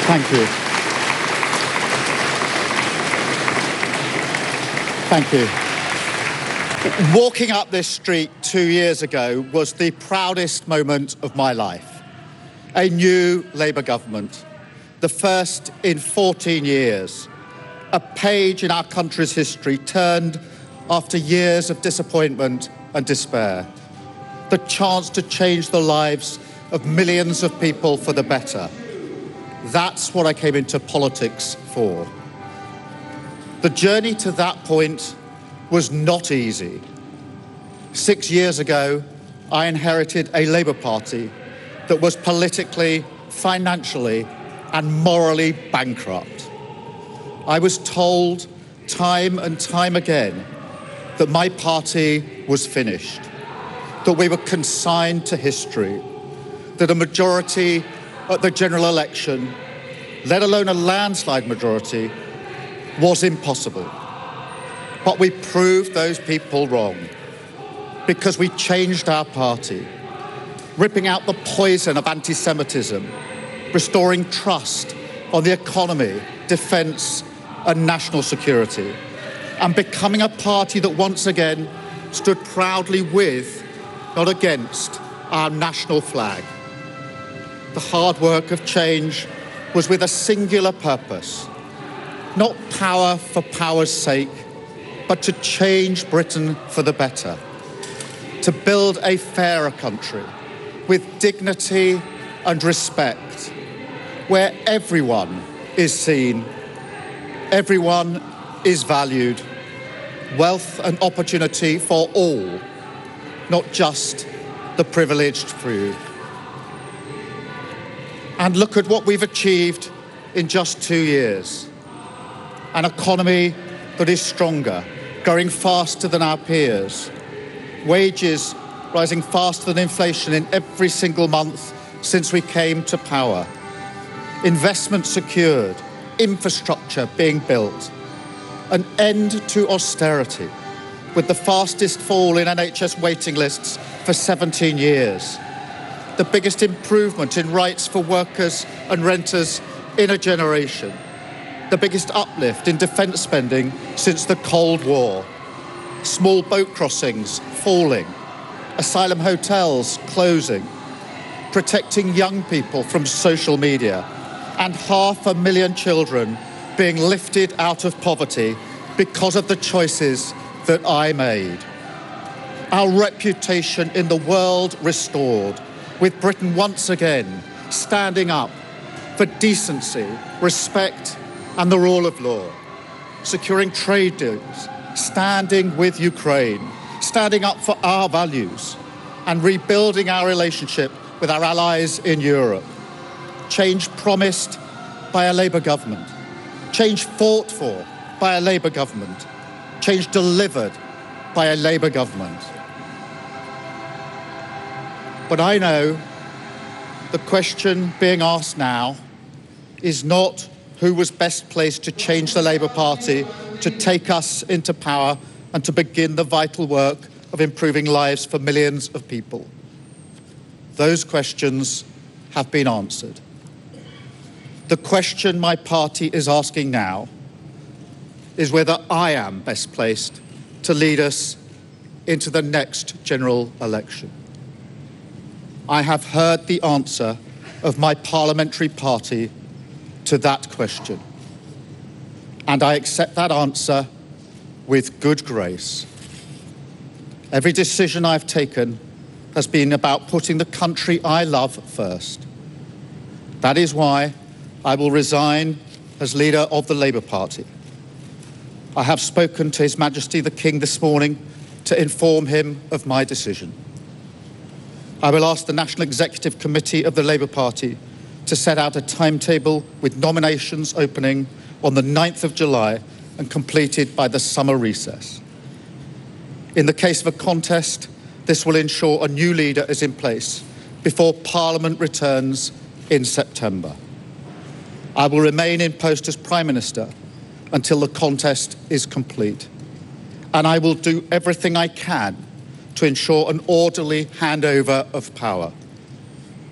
Thank you. Thank you. Walking up this street 2 years ago was the proudest moment of my life. A new Labour government, the first in 14 years. A page in our country's history turned after years of disappointment and despair. The chance to change the lives of millions of people for the better. That's what I came into politics for. The journey to that point was not easy. 6 years ago, I inherited a Labour Party that was politically, financially, and morally bankrupt. I was told time and time again that my party was finished, that we were consigned to history, that a majority at the general election, let alone a landslide majority, was impossible. But we proved those people wrong because we changed our party, ripping out the poison of anti-Semitism, restoring trust on the economy, defence and national security, and becoming a party that once again stood proudly with, not against, our national flag. The hard work of change was with a singular purpose, not power for power's sake, but to change Britain for the better, to build a fairer country with dignity and respect, where everyone is seen, everyone is valued, wealth and opportunity for all, not just the privileged few. And look at what we've achieved in just 2 years. An economy that is stronger, growing faster than our peers. Wages rising faster than inflation in every single month since we came to power. Investment secured, infrastructure being built. An end to austerity, with the fastest fall in NHS waiting lists for 17 years. The biggest improvement in rights for workers and renters in a generation. The biggest uplift in defence spending since the Cold War. Small boat crossings falling. Asylum hotels closing. Protecting young people from social media. And 500,000 children being lifted out of poverty because of the choices that I made. Our reputation in the world restored, with Britain once again standing up for decency, respect and the rule of law, securing trade deals, standing with Ukraine, standing up for our values and rebuilding our relationship with our allies in Europe. Change promised by a Labour government, change fought for by a Labour government, change delivered by a Labour government. But I know the question being asked now is not who was best placed to change the Labour Party, to take us into power and to begin the vital work of improving lives for millions of people. Those questions have been answered. The question my party is asking now is whether I am best placed to lead us into the next general election. I have heard the answer of my parliamentary party to that question, and I accept that answer with good grace. Every decision I've taken has been about putting the country I love first. That is why I will resign as leader of the Labour Party. I have spoken to His Majesty the King this morning to inform him of my decision. I will ask the National Executive Committee of the Labour Party to set out a timetable with nominations opening on the 9th of July and completed by the summer recess. In the case of a contest, this will ensure a new leader is in place before Parliament returns in September. I will remain in post as Prime Minister until the contest is complete, and I will do everything I can to ensure an orderly handover of power.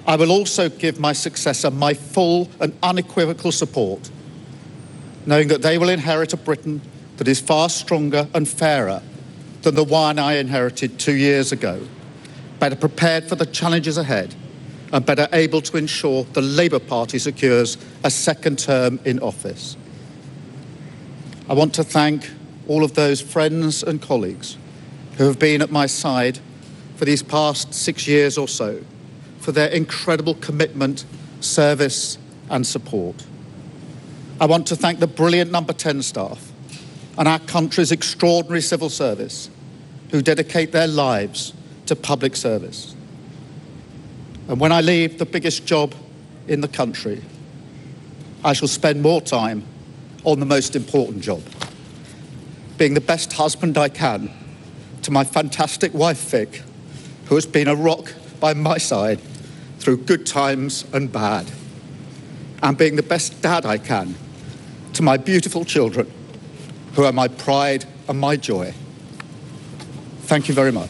I will also give my successor my full and unequivocal support, knowing that they will inherit a Britain that is far stronger and fairer than the one I inherited 2 years ago, better prepared for the challenges ahead and better able to ensure the Labour Party secures a second term in office. I want to thank all of those friends and colleagues who have been at my side for these past 6 years or so, for their incredible commitment, service and support. I want to thank the brilliant Number 10 staff and our country's extraordinary civil service who dedicate their lives to public service. And when I leave the biggest job in the country, I shall spend more time on the most important job, being the best husband I can to my fantastic wife, Vic, who has been a rock by my side through good times and bad, and being the best dad I can to my beautiful children, who are my pride and my joy. Thank you very much.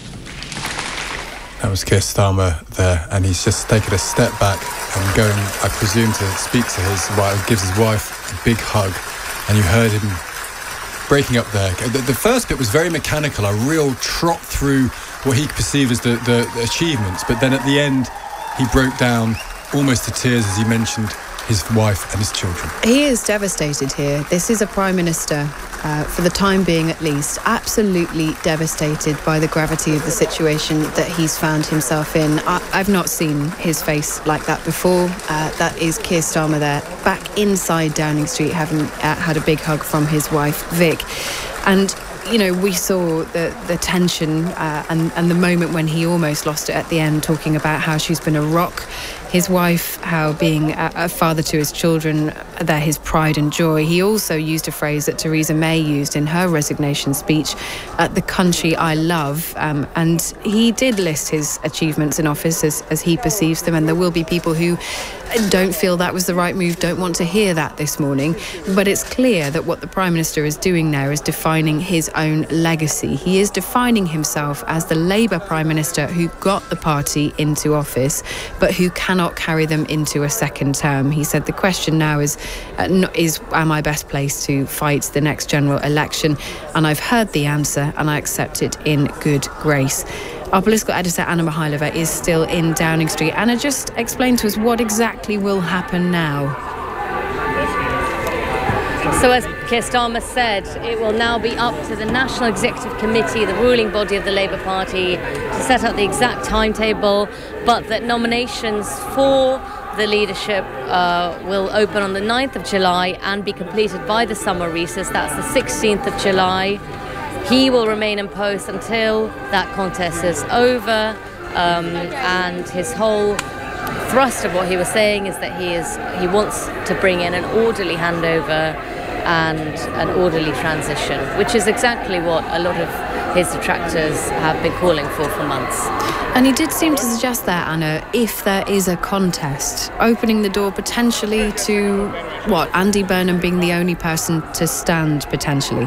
That was Keir Starmer there, and he's just taken a step back and going, I presume, to speak to his wife, gives his wife a big hug, and you heard him breaking up there. The first bit was very mechanical, a real trot through what he perceived as the achievements, but then at the end he broke down almost to tears as he mentioned his wife and his children. He is devastated here. This is a Prime Minister, for the time being at least, absolutely devastated by the gravity of the situation that he's found himself in. I've not seen his face like that before. That is Keir Starmer there, back inside Downing Street, having had a big hug from his wife, Vic. And you know, we saw the tension and the moment when he almost lost it at the end, talking about how she's been a rock, his wife, how being a father to his children, they're his pride and joy. He also used a phrase that Theresa May used in her resignation speech, the country I love, and he did list his achievements in office as he perceives them, and there will be people who don't feel that was the right move, don't want to hear that this morning. But it's clear that what the Prime Minister is doing now is defining his own legacy. He is defining himself as the Labour Prime Minister who got the party into office, but who cannot carry them into a second term. He said the question now is am I best placed to fight the next general election? And I've heard the answer and I accept it in good grace. Our political editor, Anna Mihailova, is still in Downing Street. Anna, just explain to us what exactly will happen now. So as Keir Starmer said, it will now be up to the National Executive Committee, the ruling body of the Labour Party, to set out the exact timetable, but that nominations for the leadership will open on the 9th of July and be completed by the summer recess. That's the 16th of July. He will remain in post until that contest is over, and his whole thrust of what he was saying is that he wants to bring in an orderly handover and an orderly transition, which is exactly what a lot of his detractors have been calling for months. And he did seem to suggest that, Anna, if there is a contest, opening the door potentially to, Andy Burnham being the only person to stand potentially.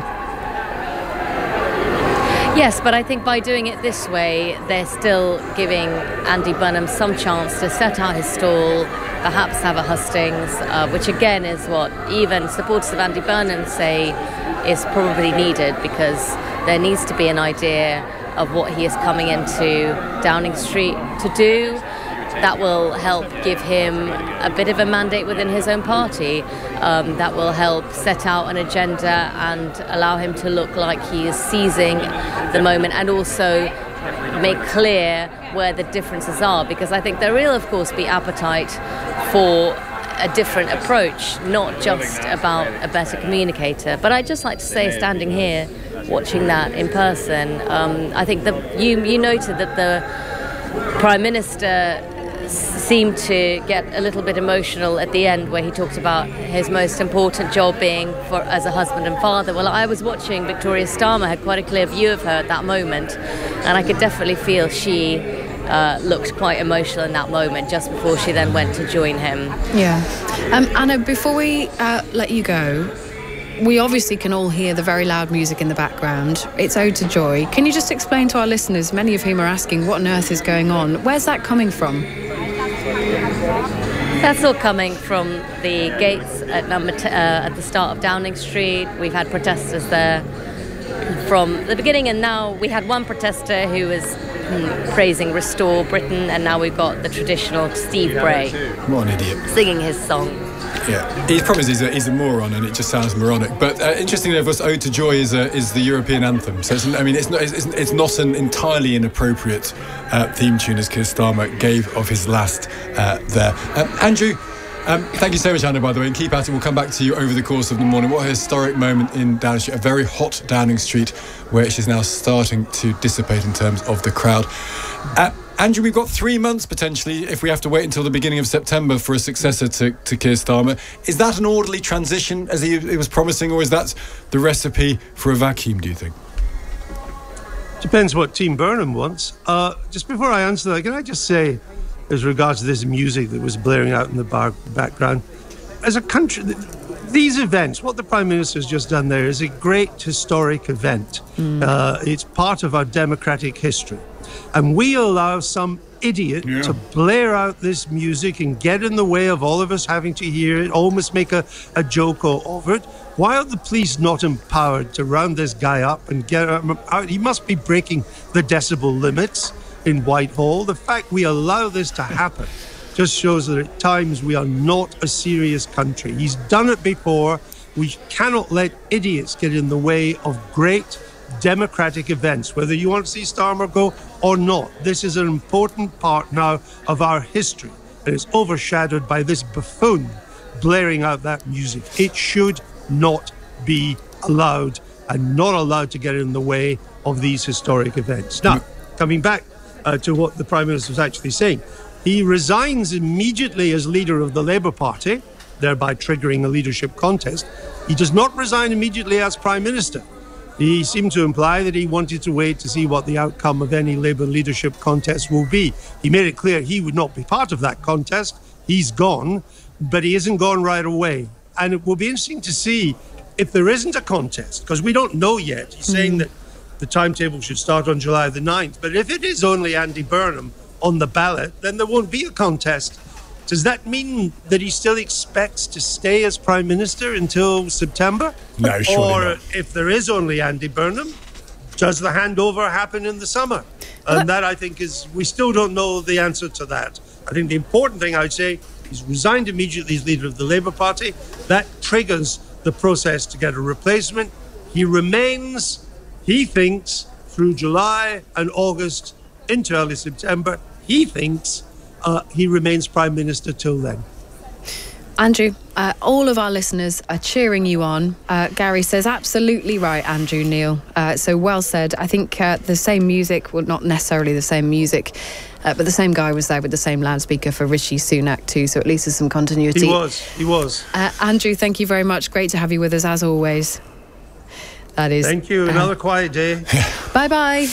Yes, but I think by doing it this way, they're still giving Andy Burnham some chance to set out his stall, perhaps have a hustings, which again is what even supporters of Andy Burnham say is probably needed, because there needs to be an idea of what he is coming into Downing Street to do. That will help give him a bit of a mandate within his own party. That will help set out an agenda and allow him to look like he is seizing the moment, and also make clear where the differences are, because I think there will of course be appetite for a different approach, not just about a better communicator. But I'd just like to say, standing here watching that in person, I think that you noted that the Prime Minister seemed to get a little bit emotional at the end, where he talked about his most important job being as a husband and father. Well, I was watching Victoria Starmer, had quite a clear view of her at that moment, and I could definitely feel she looked quite emotional in that moment, just before she then went to join him. Yeah. Anna, before we let you go, we obviously can all hear the very loud music in the background. It's Ode to Joy. Can you just explain to our listeners, many of whom are asking what on earth is going on, where's that coming from? That's all coming from the gates at the start of Downing Street. We've had protesters there from the beginning, and now we had one protester who was praising Restore Britain, and now we've got the traditional Steve Bray. What an idiot. Singing his song. Yeah, he promises he's a moron, and it just sounds moronic. But interestingly, of course, "Ode to Joy" is the European anthem. So it's not an entirely inappropriate theme tune, as Keir Starmer gave of his last there. Andrew, thank you so much, Anna, by the way, and keep at it. We'll come back to you over the course of the morning. What a historic moment in Downing Street, a very hot Downing Street, where it is now starting to dissipate in terms of the crowd. Andrew, we've got 3 months potentially if we have to wait until the beginning of September for a successor to Keir Starmer. Is that an orderly transition as he was promising, or is that the recipe for a vacuum, do you think? Depends what Team Burnham wants. Just before I answer that, can I just say, as regards to this music that was blaring out in the background, as a country, these events, what the Prime Minister has just done there is a great historic event. It's part of our democratic history. And we allow some idiot to blare out this music and get in the way of all of us having to hear it, almost make a joke over it. Why are the police not empowered to round this guy up and get him out? He must be breaking the decibel limits in Whitehall. The fact we allow this to happen just shows that at times we are not a serious country. He's done it before. We cannot let idiots get in the way of great democratic events, whether you want to see Starmer go or not. This is an important part now of our history, and it's overshadowed by this buffoon blaring out that music. It should not be allowed, and not allowed to get in the way of these historic events. Now, coming back to what the Prime Minister was actually saying, he resigns immediately as leader of the Labour Party, thereby triggering a leadership contest. He does not resign immediately as Prime Minister. He seemed to imply that he wanted to wait to see what the outcome of any Labour leadership contest will be. He made it clear he would not be part of that contest. He's gone, but he isn't gone right away. And it will be interesting to see if there isn't a contest, because we don't know yet. He's saying that the timetable should start on July the 9th. But if it is only Andy Burnham on the ballot, then there won't be a contest. Does that mean that he still expects to stay as Prime Minister until September? No, surely Or not. if there is only Andy Burnham, does the handover happen in the summer? And that, I think, is... We still don't know the answer to that. I think the important thing, I would say, he's resigned immediately as leader of the Labour Party. That triggers the process to get a replacement. He remains, he thinks, through July and August into early September. He thinks he remains Prime Minister till then. Andrew, all of our listeners are cheering you on. Gary says, absolutely right, Andrew Neil. So well said. I think the same music, well, not necessarily the same music, but the same guy was there with the same loudspeaker for Rishi Sunak too, so at least there's some continuity. He was. Andrew, thank you very much. Great to have you with us, as always. That is... Thank you. Another quiet day. Bye-bye.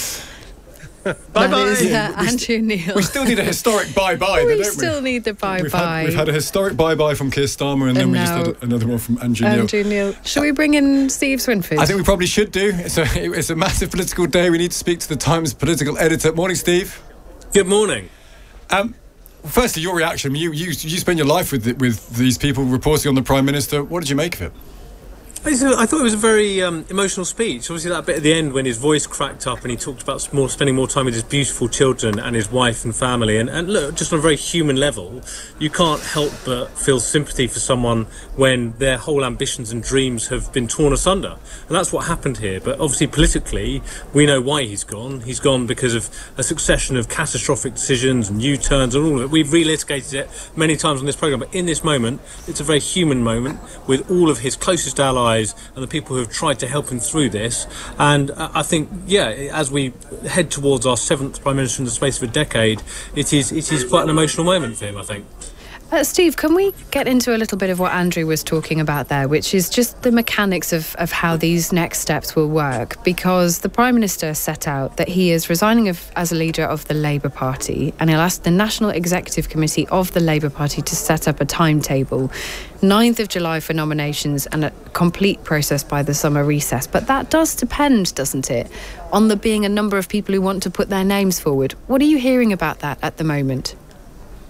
Bye-bye. Andrew Neil. We still need a historic bye-bye, We don't we? still need the bye-bye. We've had a historic bye-bye from Keir Starmer, and then we just had another one from Andrew Neil. Andrew Neil. Should we bring in Steve Swinford? I think we probably should do. It's a massive political day. We need to speak to the Times political editor. Morning, Steve. Good morning. Firstly, your reaction. You spend your life with these people reporting on the Prime Minister. What did you make of it? I thought it was a very emotional speech. Obviously, that bit at the end when his voice cracked up and he talked about spending more time with his beautiful children and his wife and family. And look, just on a very human level, you can't help but feel sympathy for someone when their whole ambitions and dreams have been torn asunder. And that's what happened here. But obviously, politically, we know why he's gone. He's gone because of a succession of catastrophic decisions and U-turns and all of it. We've relitigated it many times on this programme. But in this moment, it's a very human moment with all of his closest allies and the people who have tried to help him through this. And I think, as we head towards our 7th Prime Minister in the space of a decade, it is quite an emotional moment for him, I think. Steve, can we get into a little bit of what Andrew was talking about there, which is just the mechanics of how these next steps will work? Because the Prime Minister set out that he is resigning as a leader of the Labour Party, and he'll ask the National Executive Committee of the Labour Party to set up a timetable. 9th of July for nominations and a complete process by the summer recess. But that does depend, doesn't it, on there being a number of people who want to put their names forward. What are you hearing about that at the moment?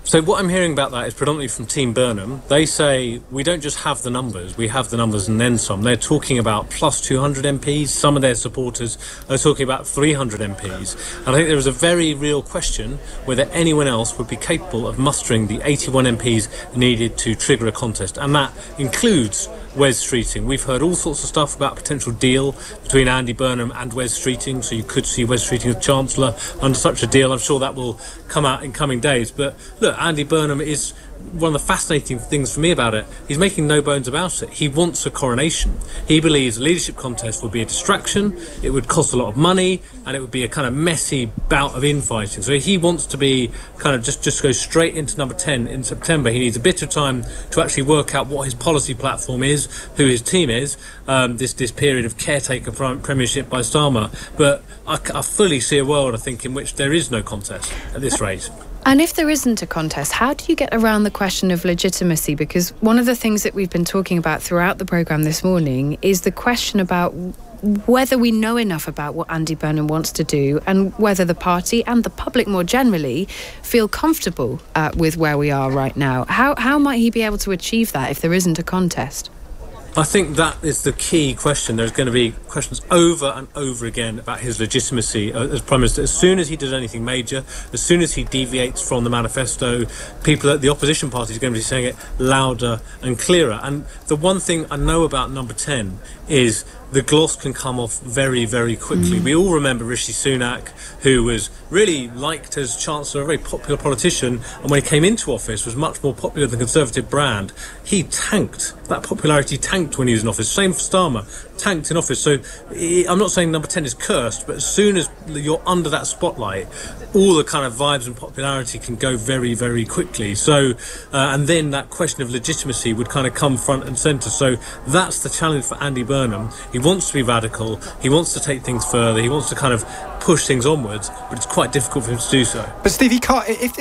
So what I'm hearing about that is predominantly from Team Burnham. They say we don't just have the numbers, we have the numbers and then some. They're talking about plus 200 MPs. Some of their supporters are talking about 300 MPs. And I think there is a very real question whether anyone else would be capable of mustering the 81 MPs needed to trigger a contest. And that includes Wes Streeting. We've heard all sorts of stuff about a potential deal between Andy Burnham and Wes Streeting, so you could see Wes Streeting as Chancellor under such a deal. I'm sure that will come out in coming days. But look, Andy Burnham is one of the fascinating things for me about it. He's making no bones about it. He wants a coronation. He believes a leadership contest would be a distraction, it would cost a lot of money, and it would be a kind of messy bout of infighting. So he wants to be kind of just go straight into number 10 in September. He needs a bit of time to actually work out what his policy platform is, who his team is, this period of caretaker premiership by Starmer. But I fully see a world, I think, in which there is no contest at this rate. And if there isn't a contest, how do you get around the question of legitimacy? Because one of the things that we've been talking about throughout the programme this morning is the question about whether we know enough about what Andy Burnham wants to do and whether the party and the public more generally feel comfortable with where we are right now. How might he be able to achieve that if there isn't a contest? I think that is the key question. There's going to be questions over and over again about his legitimacy as Prime Minister. As soon as he does anything major, as soon as he deviates from the manifesto, people at the opposition party are going to be saying it louder and clearer. And the one thing I know about number 10 is the gloss can come off very, very quickly. We all remember Rishi Sunak, who was really liked as Chancellor, a very popular politician, and when he came into office was much more popular than the Conservative brand. He tanked. That popularity tanked when he was in office. Same for Starmer, tanked in office. So I'm not saying number 10 is cursed, but as soon as you're under that spotlight, all the kind of vibes and popularity can go very, very quickly. So, and then that question of legitimacy would kind of come front and centre. So that's the challenge for Andy Burnham. He wants to be radical, he wants to take things further, he wants to kind of push things onwards, but it's quite difficult for him to do so. But Steve, he can't. If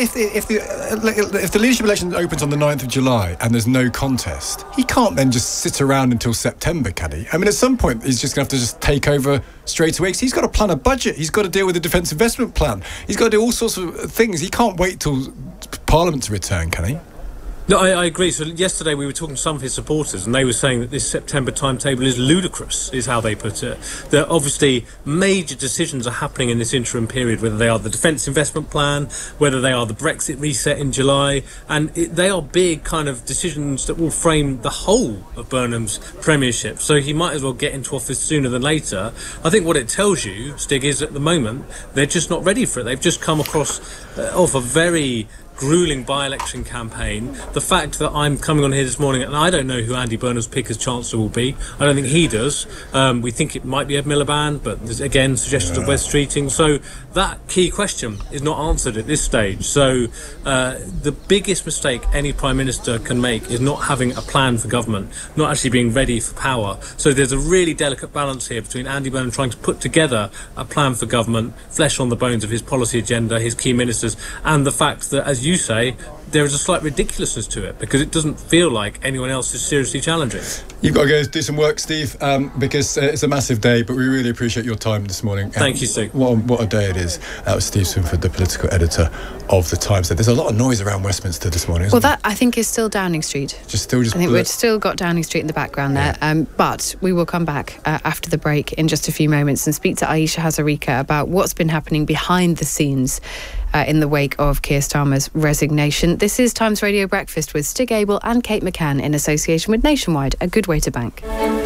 the leadership election opens on the 9th of July and there's no contest, he can't then just sit around until September, can he? I mean, at some point he's just going to have to just take over straight away. He's got to plan a budget. He's got to deal with the defence investment plan. He's got to do all sorts of things. He can't wait till Parliament to return, can he? No, I agree. So yesterday we were talking to some of his supporters and they were saying that this September timetable is ludicrous, is how they put it. That obviously major decisions are happening in this interim period, whether they are the defence investment plan, whether they are the Brexit reset in July, and they are big kind of decisions that will frame the whole of Burnham's premiership. So he might as well get into office sooner than later. I think what it tells you, Stig, is at the moment they're just not ready for it. They've just come across off a very gruelling by-election campaign. The fact that I'm coming on here this morning and I don't know who Andy Burnham's pick as Chancellor will be, I don't think he does. We think it might be Ed Miliband, but there's again suggestions of Wes Streeting. So that key question is not answered at this stage. So the biggest mistake any Prime Minister can make is not having a plan for government, not actually being ready for power. So there's a really delicate balance here between Andy Burnham trying to put together a plan for government, flesh on the bones of his policy agenda, his key ministers, and the fact that, as you say, there is a slight ridiculousness to it because it doesn't feel like anyone else is seriously challenging. You've got to go do some work, Steve, because it's a massive day, but we really appreciate your time this morning. Thank you, Steve. What a day it is. That was Steve Swinford, the political editor of The Times. There's a lot of noise around Westminster this morning, isn't there? That, I think, is still Downing Street. I think we've still got Downing Street in the background there. Yeah. But we will come back after the break in just a few moments and speak to Ayesha Hazarika about what's been happening behind the scenes in the wake of Keir Starmer's resignation. This is Times Radio Breakfast with Stig Abel and Kate McCann in association with Nationwide, a good way to bank.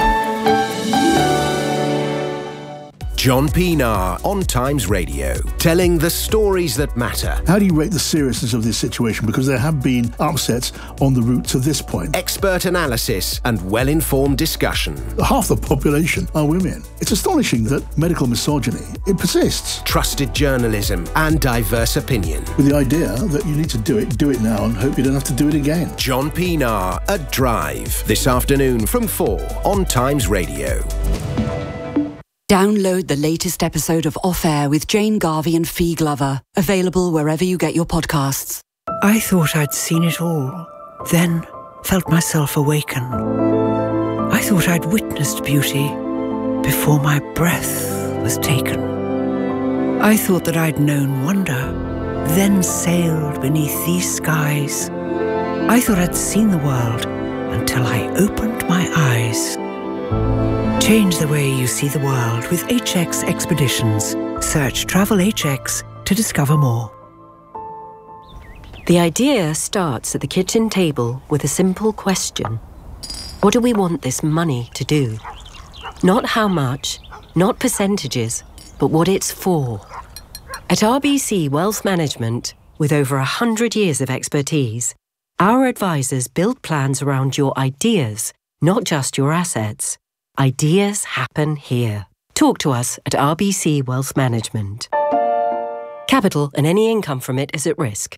John Pienaar on Times Radio, telling the stories that matter. How do you rate the seriousness of this situation? Because there have been upsets on the route to this point. Expert analysis and well-informed discussion. Half the population are women. It's astonishing that medical misogyny, it persists. Trusted journalism and diverse opinion. With the idea that you need to do it now and hope you don't have to do it again. John Pienaar at Drive, this afternoon from 4 on Times Radio. Download the latest episode of Off Air with Jane Garvey and Fee Glover. Available wherever you get your podcasts. I thought I'd seen it all, then felt myself awaken. I thought I'd witnessed beauty before my breath was taken. I thought that I'd known wonder then sailed beneath these skies. I thought I'd seen the world until I opened my eyes. Change the way you see the world with HX Expeditions. Search Travel HX to discover more. The idea starts at the kitchen table with a simple question. What do we want this money to do? Not how much, not percentages, but what it's for. At RBC Wealth Management, with over 100 years of expertise, our advisors build plans around your ideas, not just your assets. Ideas happen here. Talk to us at RBC Wealth Management. Capital and any income from it is at risk.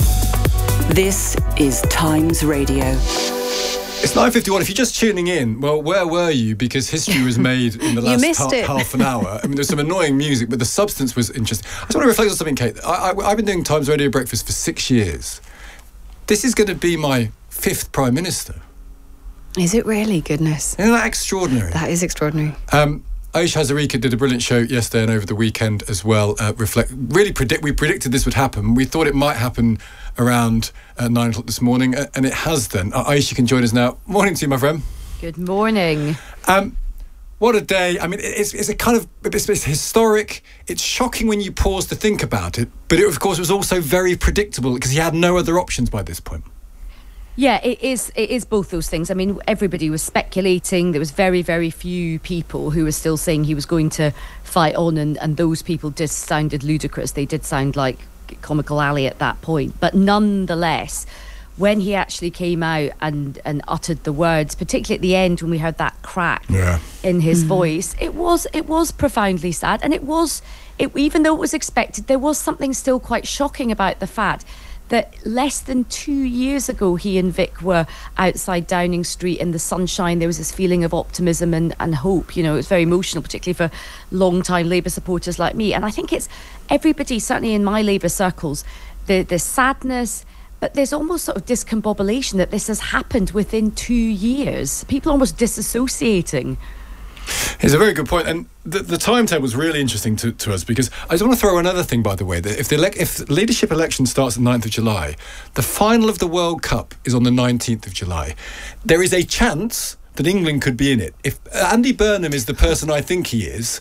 This is Times Radio. It's 9:51. If you're just tuning in, well, where were you? Because history was made in the last half an hour. I mean, there's some annoying music, but the substance was interesting. I just want to reflect on something, Kate. I've been doing Times Radio Breakfast for 6 years. This is going to be my 5th Prime Minister. Is it really? Goodness. Isn't that extraordinary? That is extraordinary. Aisha Hazarika did a brilliant show yesterday and over the weekend as well. We predicted this would happen. We thought it might happen around 9 o'clock this morning, and it has then. Aisha can join us now. Morning to you, my friend. Good morning. What a day. I mean, it's a kind of, it's historic. It's shocking when you pause to think about it, but it, of course, was also very predictable because he had no other options by this point. Yeah, it is both those things. I mean, everybody was speculating. There was very, very few people who were still saying he was going to fight on, and those people just sounded ludicrous. They did sound like Comical Alley at that point. But nonetheless, when he actually came out and uttered the words, particularly at the end when we heard that crack in his voice, it was profoundly sad. And even though it was expected, there was something still quite shocking about the fact that less than 2 years ago he and Vic were outside Downing Street in the sunshine. There was this feeling of optimism and hope. You know, it was very emotional, particularly for long-time Labour supporters like me. And I think it's everybody, certainly in my Labour circles, the sadness, but there's almost sort of discombobulation that this has happened within 2 years. People are almost disassociating. It's a very good point, and the timetable is really interesting to us, because I just want to throw another thing, by the way, that if leadership election starts on 9th of July, the final of the World Cup is on the 19th of July. There is a chance that England could be in it. If Andy Burnham is the person I think he is,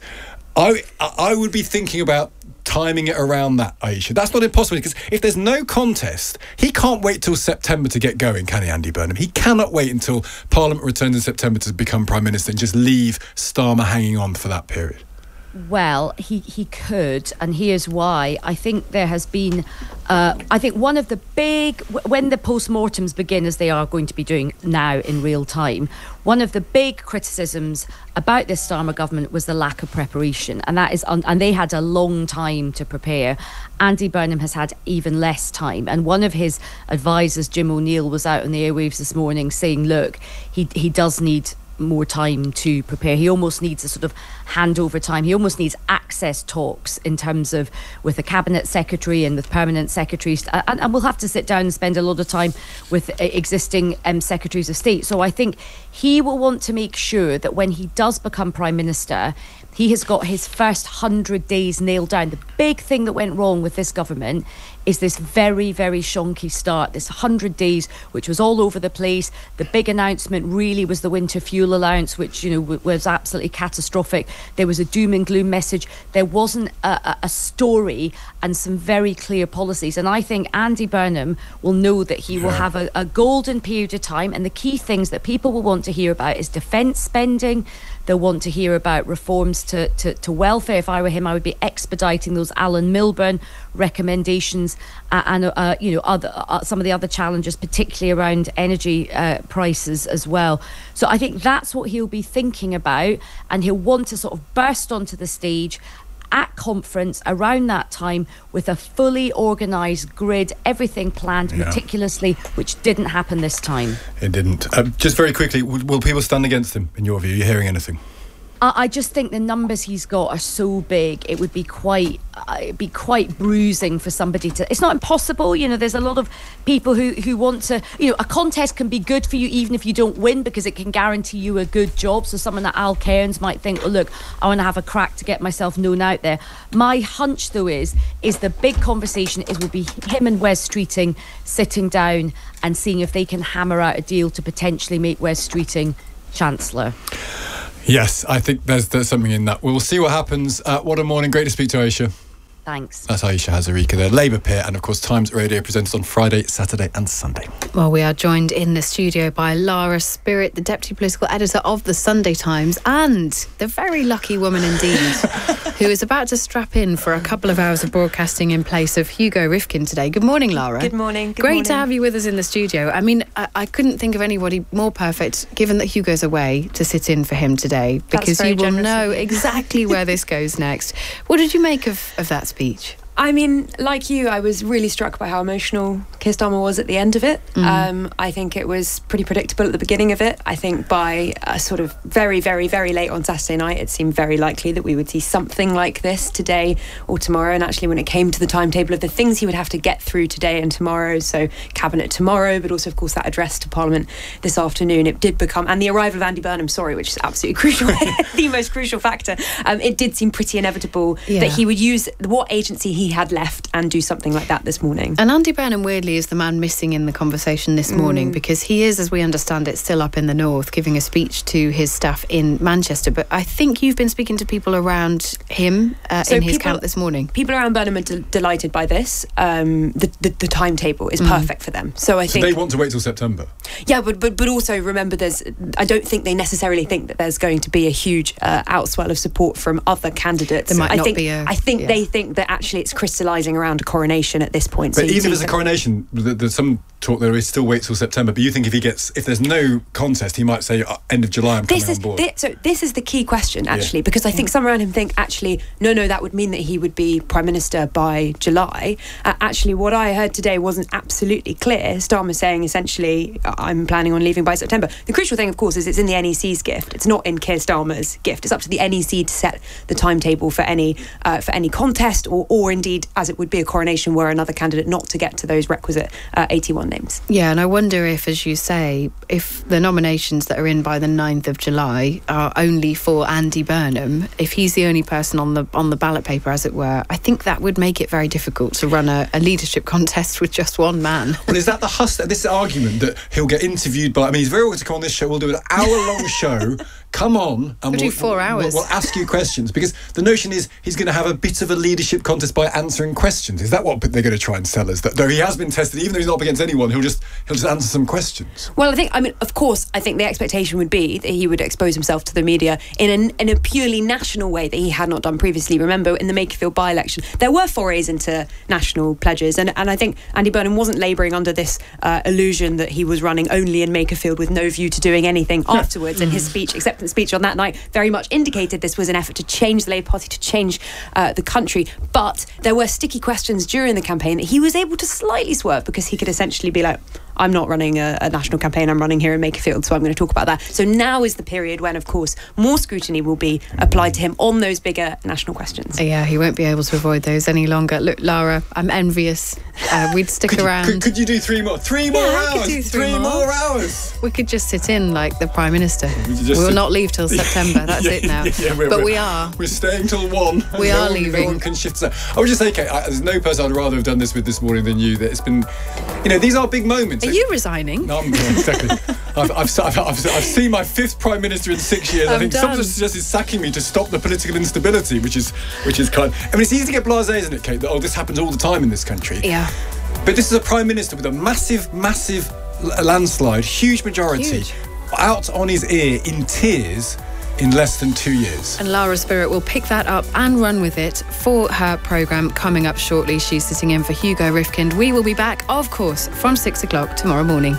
I would be thinking about timing it around that, Aisha. That's not impossible, because if there's no contest, he can't wait till September to get going, can he, Andy Burnham? He cannot wait until Parliament returns in September to become Prime Minister and just leave Starmer hanging on for that period. Well, he could, and here's why. I think there has been, I think one of the big, when the post-mortems begin, as they are going to be doing now in real time, one of the big criticisms about this Starmer government was the lack of preparation, and that is, and they had a long time to prepare. Andy Burnham has had even less time, and one of his advisors, Jim O'Neill, was out on the airwaves this morning saying, look, he does need more time to prepare. He almost needs a sort of handover time. He almost needs access talks in terms of with the cabinet secretary and with permanent secretaries, and we'll have to sit down and spend a lot of time with existing secretaries of state. So I think he will want to make sure that when he does become Prime Minister, he has got his first 100 days nailed down. The big thing that went wrong with this government is this very, very shonky start, this 100 days, which was all over the place. The big announcement really was the winter fuel allowance, which, you know, was absolutely catastrophic. There was a doom and gloom message. There wasn't a story and some very clear policies. And I think Andy Burnham will know that he will have a golden period of time. And the key things that people will want to hear about is defence spending. They'll want to hear about reforms to welfare. If I were him, I would be expediting those Alan Milburn recommendations and you know, some of the other challenges, particularly around energy prices as well. So I think that's what he'll be thinking about, and he'll want to sort of burst onto the stage at conference around that time with a fully organised grid, everything planned meticulously, which didn't happen this time. It didn't. Just very quickly, will people stand against him, in your view? Are you hearing anything? I just think the numbers he's got are so big. It would be quite bruising for somebody to. It's not impossible, there's a lot of people who want to. A contest can be good for you even if you don't win, because it can guarantee you a good job. So someone like Al Cairns might think, oh look, I want to have a crack to get myself known out there. My hunch though is the big conversation will be him and Wes Streeting sitting down and seeing if they can hammer out a deal to potentially make Wes Streeting Chancellor. Yes, I think there's something in that. We'll see what happens. What a morning. Great to speak to Aisha. Thanks. That's Aisha Hazarika there, Labour peer, and of course Times Radio presented on Friday, Saturday and Sunday. Well, we are joined in the studio by Lara Spirit, the Deputy Political Editor of the Sunday Times, and the very lucky woman indeed, who is about to strap in for a couple of hours of broadcasting in place of Hugo Rifkin today. Good morning, Lara. Good morning. Great to have you with us in the studio. I mean, I couldn't think of anybody more perfect, given that Hugo's away, to sit in for him today, because you will know exactly where this goes next. What did you make of that speech? I mean, like you, I was really struck by how emotional Keir Starmer was at the end of it. I think it was pretty predictable at the beginning of it. I think by sort of very, very, very late on Saturday night, it seemed very likely that we would see something like this today or tomorrow. And actually, when it came to the timetable of the things he would have to get through today and tomorrow, so Cabinet tomorrow, but also, of course, that address to Parliament this afternoon, it did become, and the arrival of Andy Burnham, which is absolutely crucial, the most crucial factor, it did seem pretty inevitable that he would use what agency he had left and do something like that this morning. And Andy Burnham, weirdly, is the man missing in the conversation this morning, because he is, as we understand it, still up in the north giving a speech to his staff in Manchester. But I think you've been speaking to people around him in his camp this morning. People around Burnham are delighted by this. The timetable is perfect for them. So I think they want to wait till September. Yeah, but also remember, I don't think they necessarily think that there's going to be a huge outswell of support from other candidates. I think they think that actually it's crystallising around a coronation at this point. But even if there's a coronation, there's some talk there is still wait till September. But you think if there's no contest, he might say end of July, I'm coming on board. So this is the key question, actually, because I think some around him think, actually, no, that would mean that he would be Prime Minister by July. Actually, what I heard today wasn't absolutely clear. Starmer saying, essentially, I'm planning on leaving by September. The crucial thing, of course, is it's in the NEC's gift. It's not in Keir Starmer's gift. It's up to the NEC to set the timetable for any contest or indeed, as it would be a coronation, were another candidate not to get to those requisite 81 names. Yeah, and I wonder if, as you say, if the nominations that are in by the 9th of July are only for Andy Burnham, if he's the only person on the ballot paper, as it were, I think that would make it very difficult to run a leadership contest with just one man. Well, is that this argument that he'll get interviewed by... I mean, he's very welcome to come on this show. We'll do an hour-long show. Come on. And we'll do 4 hours. We'll ask you questions, because the notion is he's going to have a bit of a leadership contest by answering questions. Is that what they're going to try and sell us? That though he has been tested, even though he's not up against anyone, he'll just answer some questions. Well, of course, I think the expectation would be that he would expose himself to the media in a purely national way that he had not done previously. Remember, in the Makerfield by-election, there were forays into national pledges, and I think Andy Burnham wasn't labouring under this illusion that he was running only in Makerfield with no view to doing anything afterwards. And his acceptance speech on that night very much indicated this was an effort to change the Labour Party, to change the country. But there were sticky questions during the campaign that he was able to slightly swerve, because he could essentially be like, I'm not running a national campaign, I'm running here in Makerfield, so I'm going to talk about that. So now is the period when, of course, more scrutiny will be applied to him on those bigger national questions. Yeah, he won't be able to avoid those any longer. Look, Lara, I'm envious. We'd stick around. Could you do 3 more? 3 more hours? I could do 3 more hours. We could just sit in like the Prime Minister. We'll not leave till September. That's it now. We are. We're staying till 1. We are leaving. No one can shift. I would just say, Kate, there's no person I'd rather have done this with this morning than you. That it's been, these are big moments. Are you resigning? No, exactly. I've seen my 5th Prime Minister in 6 years. I think someone has suggested sacking me to stop the political instability, which is kind. I mean, it's easy to get blasé, isn't it, Kate? That this happens all the time in this country. Yeah. But this is a Prime Minister with a massive landslide, huge majority, out on his ear in tears in less than 2 years. And Lara Spirit will pick that up and run with it for her programme coming up shortly. She's sitting in for Hugo Rifkin. We will be back, of course, from 6 o'clock tomorrow morning.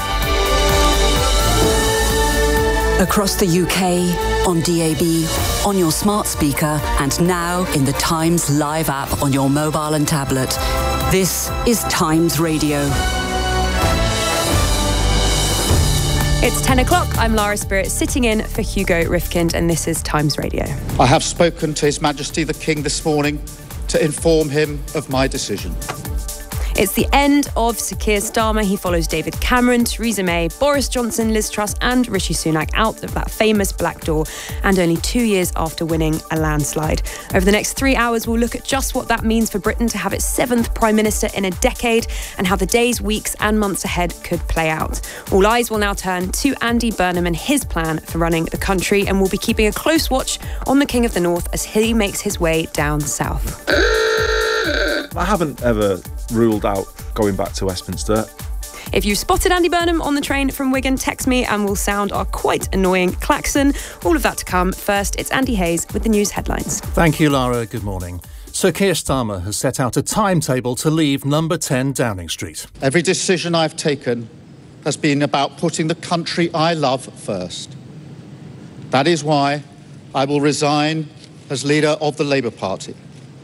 Across the UK, on DAB, on your smart speaker, and now in the Times Live app on your mobile and tablet. This is Times Radio. It's 10 o'clock. I'm Lara Spirit, sitting in for Hugo Rifkind, and this is Times Radio. I have spoken to His Majesty the King this morning to inform him of my decision. It's the end of Sir Keir Starmer. He follows David Cameron, Theresa May, Boris Johnson, Liz Truss and Rishi Sunak out of that famous black door, and only 2 years after winning a landslide. Over the next 3 hours, we'll look at just what that means for Britain to have its 7th Prime Minister in a decade and how the days, weeks and months ahead could play out. All eyes will now turn to Andy Burnham and his plan for running the country, and we'll be keeping a close watch on the King of the North as he makes his way down south. I haven't ever ruled out going back to Westminster. If you spotted Andy Burnham on the train from Wigan, text me and we'll sound our quite annoying klaxon. All of that to come. First, it's Andy Hayes with the news headlines. Thank you, Lara. Good morning. Sir Keir Starmer has set out a timetable to leave number 10 Downing Street. Every decision I've taken has been about putting the country I love first. That is why I will resign as leader of the Labour Party.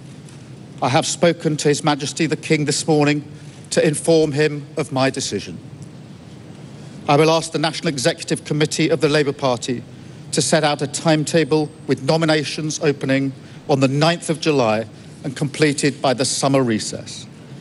I have spoken to His Majesty the King this morning to inform him of my decision. I will ask the National Executive Committee of the Labour Party to set out a timetable with nominations opening on the 9th of July and completed by the summer recess.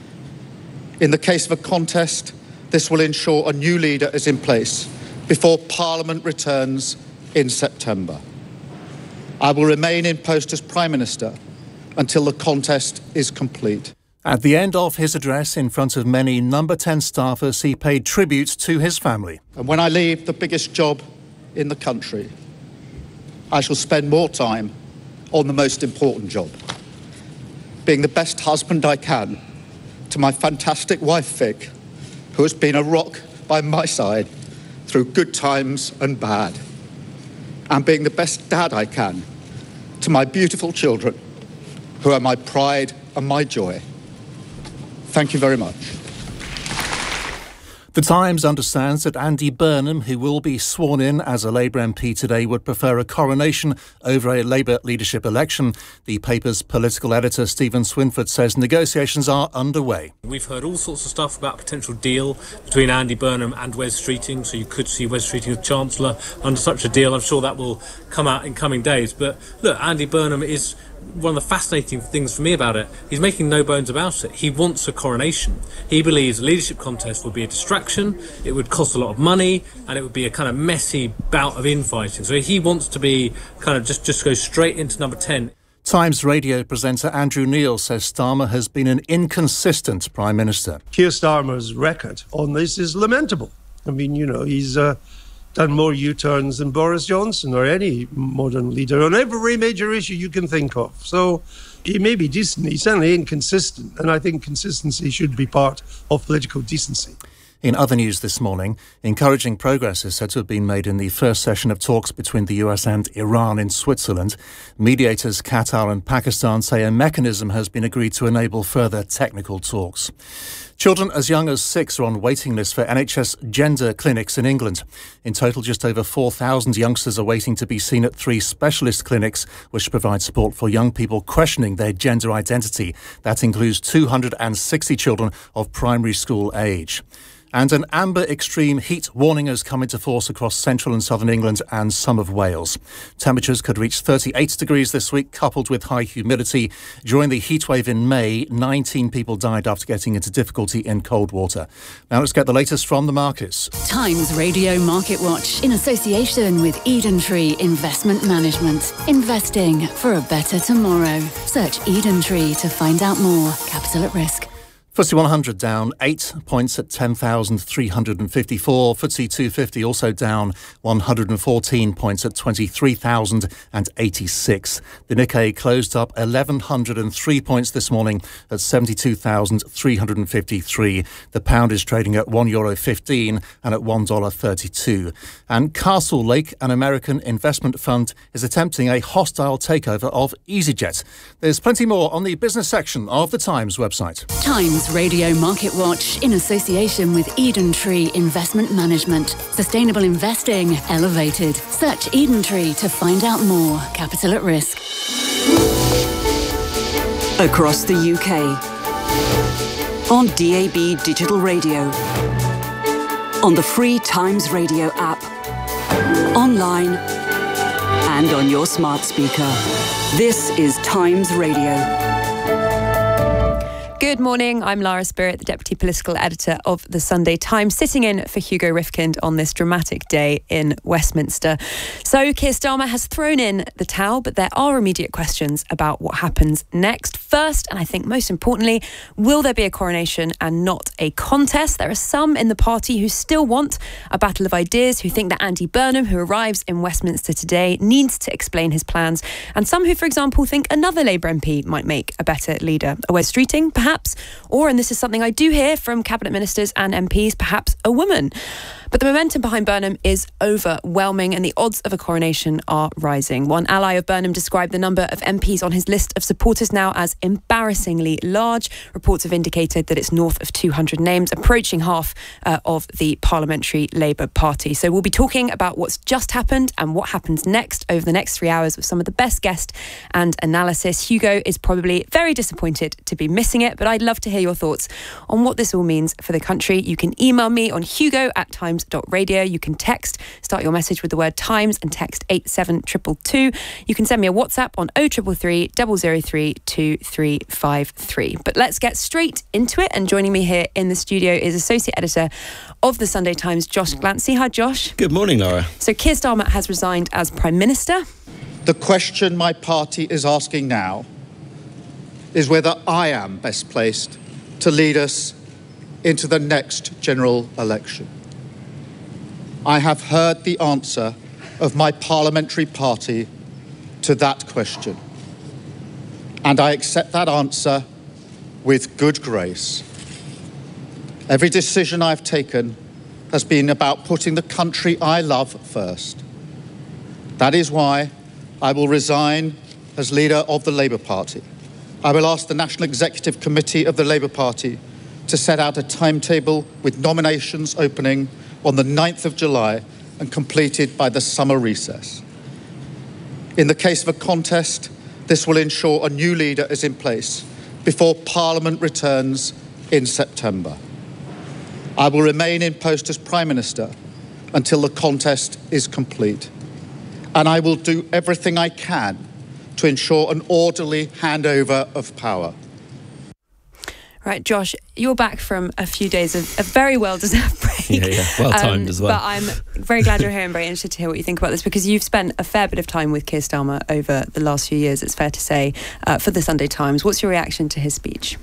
In the case of a contest, this will ensure a new leader is in place before Parliament returns in September. I will remain in post as Prime Minister until the contest is complete. At the end of his address in front of many number 10 staffers, he paid tribute to his family. And when I leave the biggest job in the country, I shall spend more time on the most important job, being the best husband I can to my fantastic wife, Vic, who has been a rock by my side through good times and bad, and being the best dad I can to my beautiful children, who are my pride and my joy. Thank you very much. The Times understands that Andy Burnham, who will be sworn in as a Labour MP today, would prefer a coronation over a Labour leadership election. The paper's political editor, Stephen Swinford, says negotiations are underway. We've heard all sorts of stuff about a potential deal between Andy Burnham and Wes Streeting, so you could see Wes Streeting as Chancellor under such a deal. I'm sure that will come out in coming days. But look, Andy Burnham is one of the fascinating things for me about it. He's making no bones about it. He wants a coronation. He believes a leadership contest would be a distraction, it would cost a lot of money, and it would be a kind of messy bout of infighting. So he wants to be kind of just go straight into number 10. Times Radio presenter Andrew Neil says Starmer has been an inconsistent Prime Minister. Keir Starmer's record on this is lamentable. I mean, you know, he's done more U-turns than Boris Johnson or any modern leader on every major issue you can think of. So he may be decent, he's certainly inconsistent, and I think consistency should be part of political decency. In other news this morning, encouraging progress is said to have been made in the first session of talks between the US and Iran in Switzerland. Mediators Qatar and Pakistan say a mechanism has been agreed to enable further technical talks. Children as young as 6 are on waiting lists for NHS gender clinics in England. In total, just over 4,000 youngsters are waiting to be seen at 3 specialist clinics, which provide support for young people questioning their gender identity. That includes 260 children of primary school age. And an amber extreme heat warning has come into force across central and southern England and some of Wales. Temperatures could reach 38 degrees this week, coupled with high humidity. During the heatwave in May, 19 people died after getting into difficulty in cold water. Now let's get the latest from the markets. Times Radio Market Watch in association with Eden Tree Investment Management. Investing for a better tomorrow. Search Eden Tree to find out more. Capital at risk. FTSE 100 down 8 points at 10,354. FTSE 250 also down 114 points at 23,086. The Nikkei closed up 1,103 points this morning at 72,353. The pound is trading at €1.15 and at $1.32. And Castle Lake, an American investment fund, is attempting a hostile takeover of EasyJet. There's plenty more on the business section of the Times website. Times Radio Market Watch in association with Eden Tree Investment Management. Sustainable investing elevated. Search Eden Tree to find out more. Capital at risk. Across the UK. On DAB Digital Radio. on the free Times Radio app, online and on your smart speaker. This is Times Radio. Good morning, I'm Lara Spirit, the Deputy Political Editor of The Sunday Times, sitting in for Hugo Rifkind on this dramatic day in Westminster. So Keir Starmer has thrown in the towel, but there are immediate questions about what happens next. First, and I think most importantly, will there be a coronation and not a contest? There are some in the party who still want a battle of ideas, who think that Andy Burnham, who arrives in Westminster today, needs to explain his plans, and some who, for example, think another Labour MP might make a better leader. A Wes Streeting, perhaps, or, and this is something I do hear from cabinet ministers and MPs, perhaps a woman. But the momentum behind Burnham is overwhelming and the odds of a coronation are rising. One ally of Burnham described the number of MPs on his list of supporters now as embarrassingly large. Reports have indicated that it's north of 200 names, approaching half of the Parliamentary Labour Party. So we'll be talking about what's just happened and what happens next over the next 3 hours with some of the best guests and analysis. Hugo is probably very disappointed to be missing it, but I'd love to hear your thoughts on what this all means for the country. You can email me on hugo@times.radio. You can start your message with the word Times and text 87222. You can send me a WhatsApp on 0333 003 2353. But let's get straight into it. And joining me here in the studio is Associate Editor of The Sunday Times, Josh Glancy. Hi, Josh. Good morning, Laura. So Keir Starmer has resigned as Prime Minister. The question my party is asking now is whether I am best placed to lead us into the next general election. I have heard the answer of my parliamentary party to that question, and I accept that answer with good grace. Every decision I've taken has been about putting the country I love first. That is why I will resign as leader of the Labour Party. I will ask the National Executive Committee of the Labour Party to set out a timetable with nominations opening on the 9th of July and completed by the summer recess. In the case of a contest, this will ensure a new leader is in place before Parliament returns in September. I will remain in post as Prime Minister until the contest is complete, and I will do everything I can to ensure an orderly handover of power. Right, Josh, you're back from a few days of a very well-deserved break. Yeah, well-timed as well. But I'm very glad you're here and very interested to hear what you think about this, because you've spent a fair bit of time with Keir Starmer over the last few years, it's fair to say, for the Sunday Times. What's your reaction to his speech?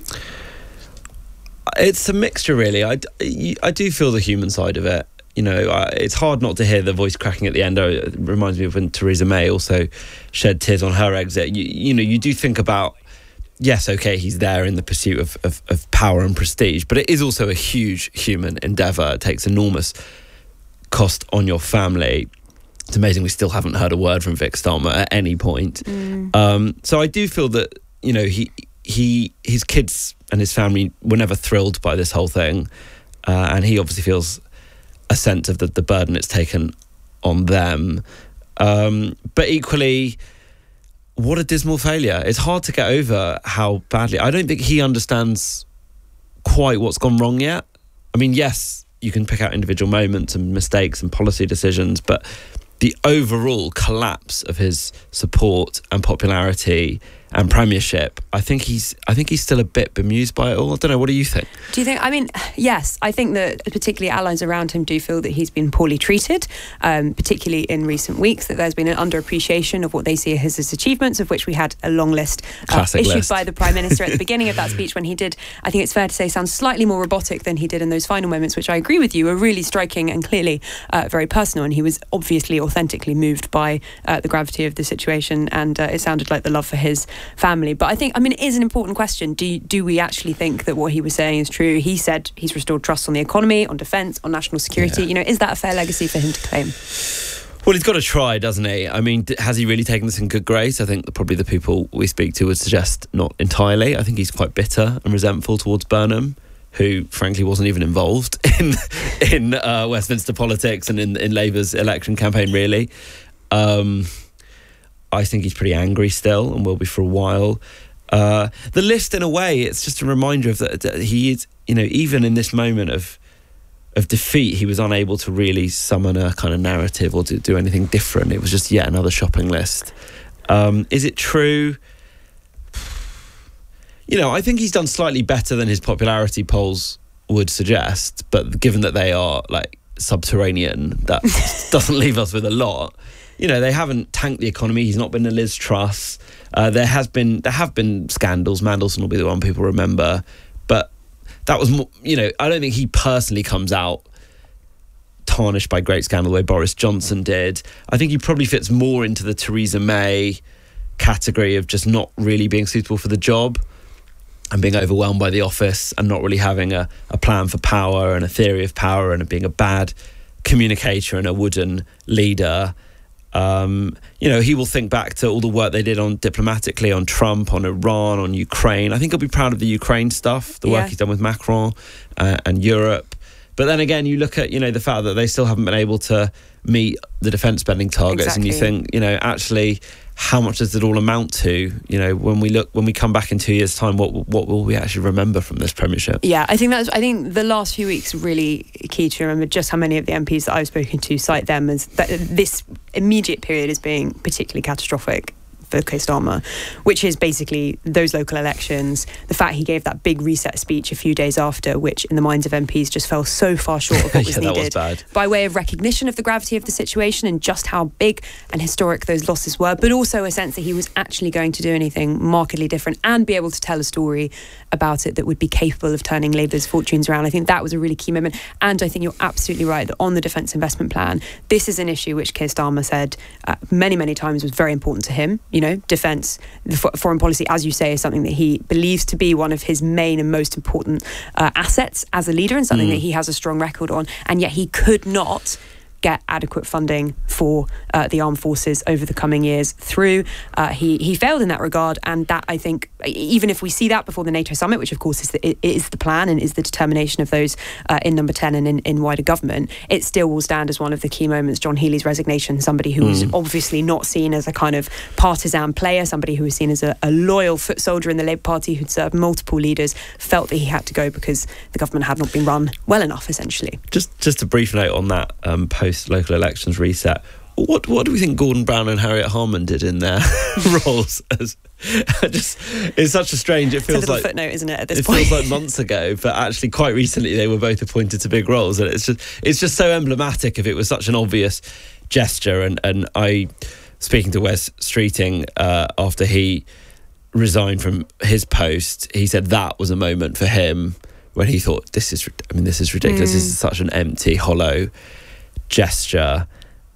It's a mixture, really. I do feel the human side of it. You know, it's hard not to hear the voice cracking at the end. It reminds me of when Theresa May also shed tears on her exit. You do think about, yes, okay, he's there in the pursuit of power and prestige, but it is also a huge human endeavour. It takes enormous cost on your family. It's amazing we still haven't heard a word from Vic Starmer at any point. So I do feel that, you know, his kids and his family were never thrilled by this whole thing, and he obviously feels a sense of the burden it's taken on them. But equally, what a dismal failure. It's hard to get over how badly. I don't think he understands quite what's gone wrong yet. I mean, yes, you can pick out individual moments and mistakes and policy decisions, but the overall collapse of his support and popularity and premiership, I think he's still a bit bemused by it all. I don't know, what do you think? Do you think, I mean, yes, I think that particularly allies around him do feel that he's been poorly treated, particularly in recent weeks, that there's been an underappreciation of what they see as his achievements, of which we had a long list issued by the Prime Minister at the beginning of that speech, when he did, I think it's fair to say, sound slightly more robotic than he did in those final moments, which I agree with you, were really striking and clearly very personal, and he was obviously authentically moved by the gravity of the situation, and it sounded like the love for his family. But I think, I mean, it is an important question. Do we actually think that what he was saying is true? He said he's restored trust on the economy, on defence, on national security. Yeah. You know, is that a fair legacy for him to claim? Well, he's got to try, doesn't he? I mean, has he really taken this in good grace? I think that probably the people we speak to would suggest not entirely. I think he's quite bitter and resentful towards Burnham, who frankly wasn't even involved in Westminster politics and in Labour's election campaign, really. I think he's pretty angry still and will be for a while. The list, in a way, it's just a reminder of that he is, you know, even in this moment of defeat, he was unable to really summon a kind of narrative or to do anything different. It was just yet another shopping list. Is it true? I think he's done slightly better than his popularity polls would suggest, but given that they are like subterranean, that doesn't leave us with a lot. They haven't tanked the economy. He's not been a Liz Truss. There have been scandals. Mandelson will be the one people remember, but that was more, I don't think he personally comes out tarnished by great scandal the way Boris Johnson did. I think he probably fits more into the Theresa May category of just not really being suitable for the job and being overwhelmed by the office and not really having a plan for power and a theory of power and being a bad communicator and a wooden leader. He will think back to all the work they did on diplomatically, on Trump, on Iran, on Ukraine. I think he'll be proud of the Ukraine stuff, the work he's done with Macron and Europe. But then again, you look at, the fact that they still haven't been able to meet the defence spending targets, and you think, actually, how much does it all amount to? When we come back in 2 years' time, what will we actually remember from this premiership? Yeah, I think the last few weeks really key to remember just how many of the MPs that I've spoken to cite them as this immediate period as being particularly catastrophic for Keir Starmer, which is basically those local elections, the fact he gave that big reset speech a few days after, which in the minds of MPs just fell so far short of what was needed, that was bad. By way of recognition of the gravity of the situation and just how big and historic those losses were, but also a sense that he was actually going to do anything markedly different and be able to tell a story about it that would be capable of turning Labour's fortunes around. I think that was a really key moment, and I think you're absolutely right that on the defence investment plan, this is an issue which Keir Starmer said many, many times was very important to him. Defence, foreign policy, as you say, is something that he believes to be one of his main and most important assets as a leader, and something that he has a strong record on, and yet he could not get adequate funding for the armed forces over the coming years through. He failed in that regard, and that, I think, even if we see that before the NATO summit, which of course is the plan and is the determination of those in Number 10 and in wider government, it still will stand as one of the key moments. John Healey's resignation, somebody who was obviously not seen as a kind of partisan player, somebody who was seen as a loyal foot soldier in the Labour Party who'd served multiple leaders, felt that he had to go because the government had not been run well enough, essentially. Just a brief note on that post-local elections reset. What do we think Gordon Brown and Harriet Harman did in their roles? It's such a strange. It feels it's a little like footnote, isn't it? At this point, it feels like months ago, but actually, quite recently, they were both appointed to big roles, and it's just so emblematic. If it was such an obvious gesture, and I, speaking to Wes Streeting after he resigned from his post, he said that was a moment for him when he thought, this is ridiculous. This is such an empty, hollow gesture.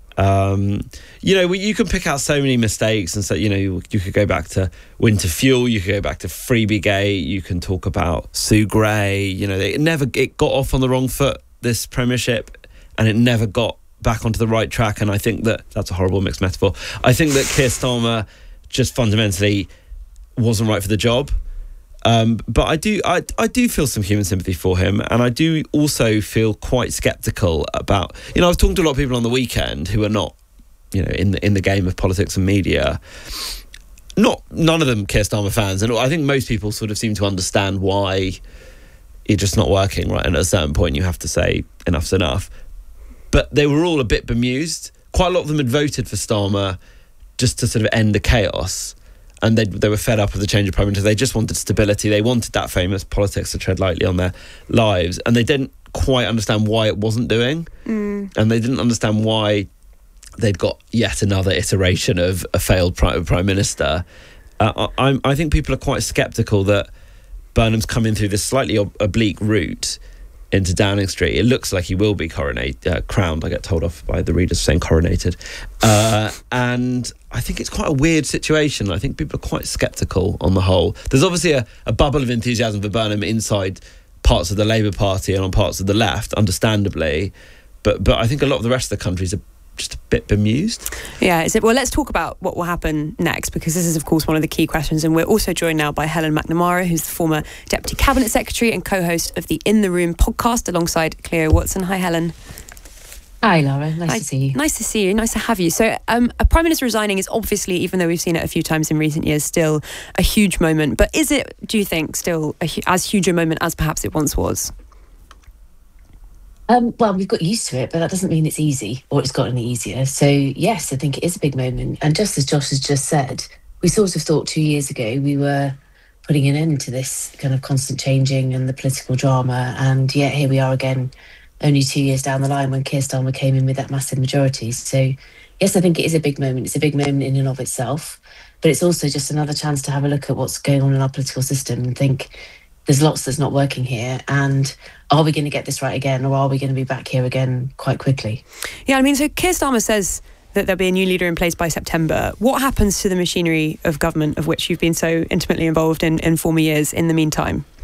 You can pick out so many mistakes, and so you could go back to Winter Fuel, you could go back to Freebiegate, you can talk about Sue Gray. It got off on the wrong foot, this premiership, and it never got back onto the right track. And I think that's a horrible mixed metaphor. I think that Keir Starmer just fundamentally wasn't right for the job. But I do feel some human sympathy for him, and I do also feel quite sceptical about. I was talking to a lot of people on the weekend who are not, in the game of politics and media. None of them Keir Starmer fans, and I think most people sort of seem to understand why it's just not working, right? And at a certain point, you have to say enough's enough. But they were all a bit bemused. Quite a lot of them had voted for Starmer just to sort of end the chaos. And they were fed up with the change of Prime Minister. They just wanted stability. They wanted that famous politics to tread lightly on their lives. And they didn't quite understand why it wasn't doing. And they didn't understand why they'd got yet another iteration of a failed Prime Minister. I think people are quite sceptical that Burnham's coming through this slightly oblique route into Downing Street. It looks like he will be crowned. I get told off by the readers saying coronated. And I think it's quite a weird situation. I think people are quite sceptical on the whole. There's obviously a bubble of enthusiasm for Burnham inside parts of the Labour Party and on parts of the left, understandably. But I think a lot of the rest of the countries are just a bit bemused. Yeah, well, let's talk about what will happen next, because this is, of course, one of the key questions. And we're also joined now by Helen McNamara, who's the former Deputy Cabinet Secretary and co-host of the In the Room podcast alongside Cleo Watson. Hi, Helen. Hi, Laura. Nice to see you. Nice to see you. Nice to have you. So a Prime Minister resigning is obviously, even though we've seen it a few times in recent years, still a huge moment. But is it, do you think, still as huge a moment as perhaps it once was? Well, we've got used to it, but that doesn't mean it's easy or it's got any easier. So, yes, I think it is a big moment. And just as Josh has just said, we sort of thought 2 years ago we were putting an end to this kind of constant changing and the political drama. And yet here we are again, only 2 years down the line when Keir Starmer came in with that massive majority. So, yes, I think it is a big moment. It's a big moment in and of itself. But it's also just another chance to have a look at what's going on in our political system and think, there's lots that's not working here, and are we going to get this right again, or are we going to be back here again quite quickly? Yeah, I mean, so Keir Starmer says that there'll be a new leader in place by September. What happens to the machinery of government of which you've been so intimately involved in former years in the meantime?